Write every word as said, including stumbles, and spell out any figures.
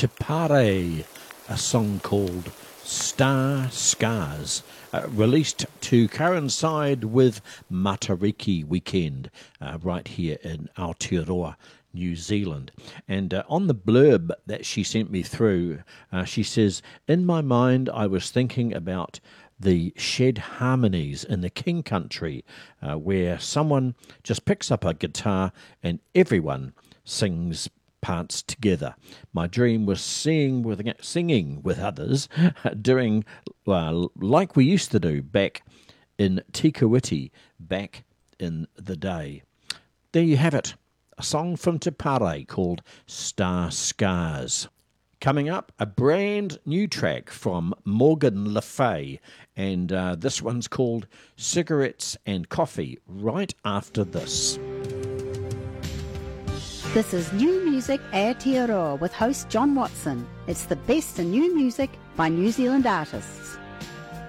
Te Pare, a song called Star Scars, uh, released to coincide with Matariki weekend uh, right here in Aotearoa, New Zealand. And uh, on the blurb that she sent me through, uh, she says, in my mind I was thinking about the shed harmonies in the King Country, uh, where someone just picks up a guitar and everyone sings parts together. My dream was singing with, singing with others, doing uh, like we used to do back in Tikawiti, back in the day. There you have it, a song from Te Pare called Star Scars. Coming up, a brand new track from Morgan Le Fay, and uh, this one's called Cigarettes and Coffee, right after this. This is New Music Aotearoa with host John Watson. It's the best in new music by New Zealand artists.